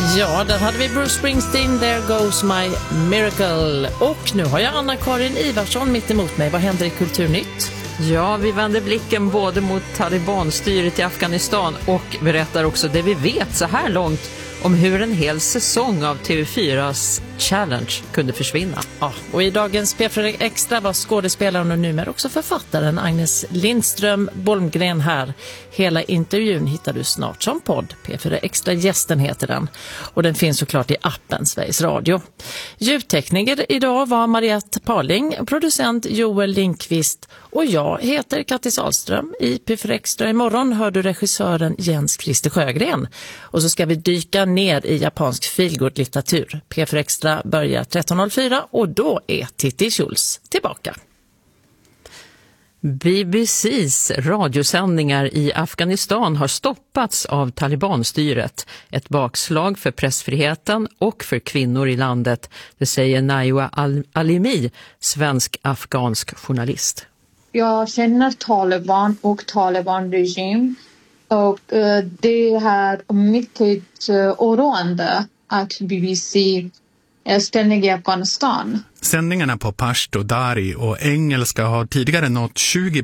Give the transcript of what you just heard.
Ja, där hade vi Bruce Springsteen, There Goes My Miracle. Och nu har jag Anna-Karin Ivarsson mitt emot mig. Vad händer i Kulturnytt? Ja, vi vänder blicken både mot talibanstyret i Afghanistan och berättar också det vi vet så här långt om hur en hel säsong av TV4s Challenge kunde försvinna. Ja, och i dagens P4 Extra var skådespelaren och numera också författaren Agnes Lindström Bolmgren här. Hela intervjun hittar du snart som podd. P4 Extra gästen heter den. Och den finns såklart i appen Sveriges Radio. Ljudtekniker idag var Mariette Parling, producent Joel Lindqvist och jag heter Kattis Ahlström. I P4 Extra imorgon hör du regissören Jens Christer Sjögren. Och så ska vi dyka ner i japansk feelgood-litteratur. P4 Extra börjar 13.04 och då är Titti Schultz tillbaka. BBCs radiosändningar i Afghanistan har stoppats av talibanstyret. Ett bakslag för pressfriheten och för kvinnor i landet. Det säger Najwa Alimi, svensk-afghansk journalist. Jag känner Taliban och Taliban-regim och det är mycket oroande att BBC ställning i Afghanistan. Sändningarna på pashto, dari och engelska har tidigare nått 20